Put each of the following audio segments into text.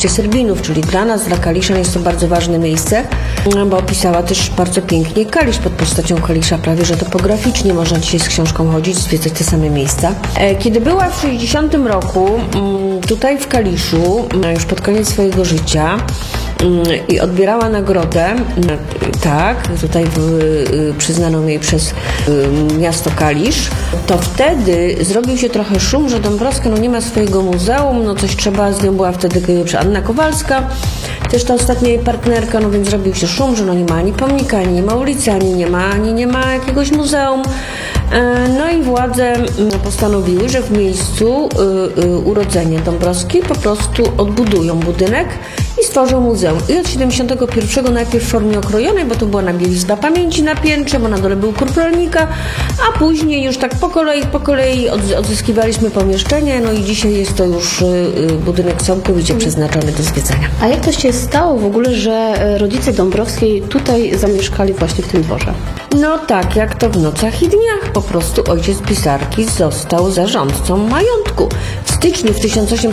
mieście Serbinów, czyli dla nas, dla Kaliszan jest to bardzo ważne miejsce, bo opisała też bardzo pięknie Kalisz pod postacią Kalisza, prawie że topograficznie można dzisiaj z książką chodzić, zwiedzać te same miejsca. Kiedy była w 60 roku tutaj w Kaliszu, już pod koniec swojego życia, i odbierała nagrodę, tak, tutaj przyznaną jej przez miasto Kalisz, to wtedy zrobił się trochę szum, że Dąbrowska nie ma swojego muzeum, coś trzeba, z nią była wtedy Anna Kowalska, też ta ostatnia jej partnerka, więc zrobił się szum, że nie ma ani pomnika, ani nie ma ulicy, ani nie ma jakiegoś muzeum. No i władze postanowiły, że w miejscu urodzenia Dąbrowskiej po prostu odbudują budynek i stworzą muzeum. I od 71 najpierw w formie okrojonej, bo to była bielizna pamięci na piętrze, bo na dole był kurp rolnika, a później już tak po kolei odzyskiwaliśmy pomieszczenie, i dzisiaj jest to już budynek całkowicie przeznaczony do zwiedzania. A jak to się stało w ogóle, że rodzice Dąbrowskiej tutaj zamieszkali właśnie w tym dworze? No tak, jak to w nocach i dniach. Po prostu ojciec pisarki został zarządcą majątku. W styczniu w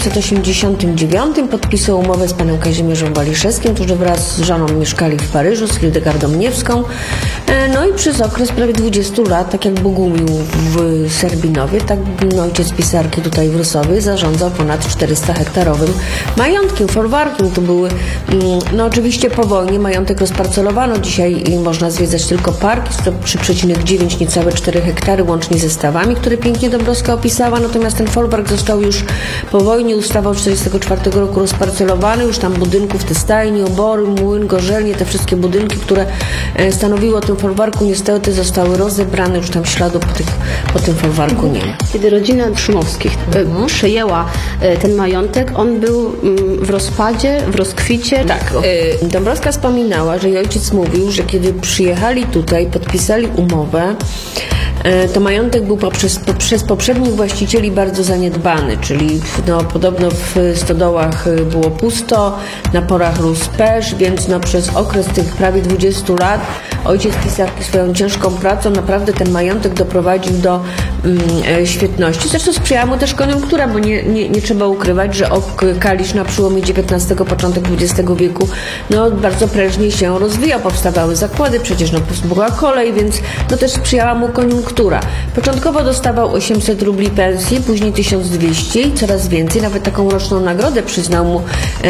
1889 podpisał umowę z panem Kazimierzem Waliszewskim, którzy wraz z żoną mieszkali w Paryżu, z Hildegardą Niewską. No i przez okres prawie 20 lat, tak jak Bogumił w Serbinowie, tak ojciec pisarki tutaj w Rysowie zarządzał ponad 400-hektarowym majątkiem, folwarkiem. To były, oczywiście po wojnie majątek rozparcelowano. Dzisiaj można zwiedzać tylko parki, 3,9, niecałe 4 hektary, łącznie ze stawami, które pięknie Dąbrowska opisała. Natomiast ten folwark został już po wojnie, ustawą 1944 roku rozparcelowany. Już tam budynków, te stajnie, obory, młyn, gorzelnie, te wszystkie budynki, które stanowiły o tym folwarku, niestety zostały rozebrane. Już tam śladu po tym folwarku nie ma. Kiedy rodzina Szumowskich przejęła ten majątek, on był w rozpadzie, w rozkwicie. Tak. Dąbrowska wspominała, że jej ojciec mówił, że kiedy przyjechali tutaj, podpisali umowę, to majątek był przez poprzednich właścicieli bardzo zaniedbany, czyli podobno w stodołach było pusto, na porach rósł pesz, więc przez okres tych prawie 20 lat ojciec pisarki swoją ciężką pracą naprawdę ten majątek doprowadził do świetności. Zresztą sprzyjała mu też koniunktura, bo nie trzeba ukrywać, że Kalisz na przełomie XIX, początek XX wieku bardzo prężnie się rozwijał, powstawały zakłady, przecież była kolej, więc też sprzyjała mu koniunktura. Początkowo dostawał 800 rubli pensji, później 1200 i coraz więcej, nawet taką roczną nagrodę przyznał mu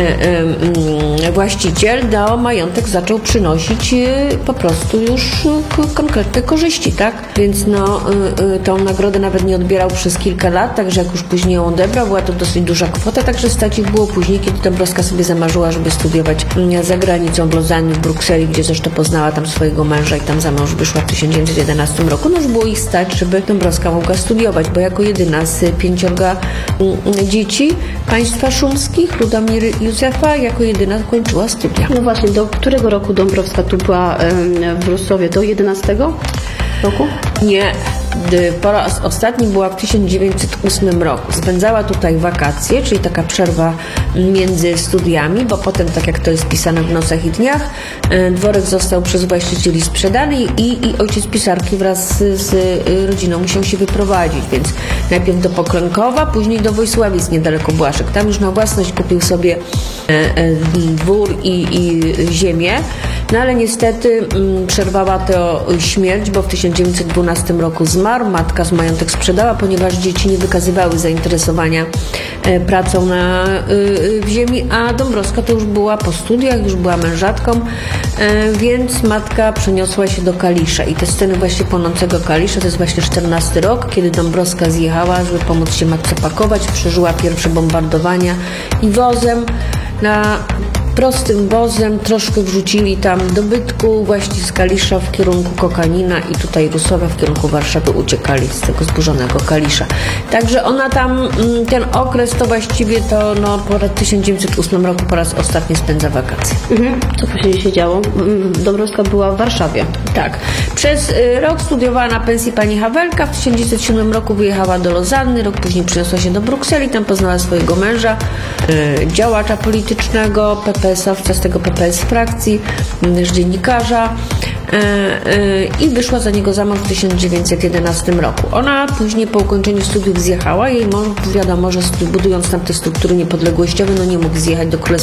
właściciel, majątek zaczął przynosić po prostu już konkretne korzyści, tak? Więc tą nagrodę nawet nie odbierał przez kilka lat, także jak już później ją odebrał, była to dosyć duża kwota, także stać ich było później, kiedy Dąbrowska sobie zamarzyła, żeby studiować za granicą w Lozannie, w Brukseli, gdzie zresztą poznała tam swojego męża i tam za mąż wyszła w 1911 roku. Już było ich stać, żeby Dąbrowska mogła studiować, bo jako jedyna z 5 dzieci państwa szumskich, Ludomiry i Józefa, jako jedyna kończyła studia. No właśnie, do którego roku Dąbrowska tu była w Rusowie? Do 11 roku? Nie. Po raz ostatni była w 1908 roku. Spędzała tutaj wakacje, czyli taka przerwa między studiami, bo potem, tak jak to jest pisane w Nocach i dniach, dworek został przez właścicieli sprzedany i ojciec pisarki wraz z rodziną musiał się wyprowadzić, więc najpierw do Poklękowa, później do Wojsławic niedaleko Błaszek. Tam już na własność kupił sobie dwór i ziemię, ale niestety przerwała to śmierć, bo w 1912 roku zmarł. Matka z majątek sprzedała, ponieważ dzieci nie wykazywały zainteresowania pracą w ziemi, a Dąbrowska to już była po studiach, już była mężatką, więc matka przeniosła się do Kalisza i te sceny właśnie płonącego Kalisza to jest właśnie 14 rok, kiedy Dąbrowska zjechała, żeby pomóc się matce pakować, przeżyła pierwsze bombardowania i wozem prostym wozem troszkę wrzucili tam dobytku właśnie z Kalisza w kierunku Kokanina i tutaj Rusowa w kierunku Warszawy uciekali z tego zburzonego Kalisza. Także ona tam, ten okres to właściwie to po 1908 roku po raz ostatni spędza wakacje. Co później się działo? Dąbrowska była w Warszawie. Tak. Przez rok studiowała na pensji pani Hawelka. W 1907 roku wyjechała do Lozanny, rok później przeniosła się do Brukseli, tam poznała swojego męża, działacza politycznego, PPS-owca z tego PPS frakcji, też dziennikarza i wyszła za niego za mąż w 1911 roku. Ona później po ukończeniu studiów zjechała, jej mąż wiadomo, że budując tam te struktury niepodległościowe, nie mógł zjechać do Królestwa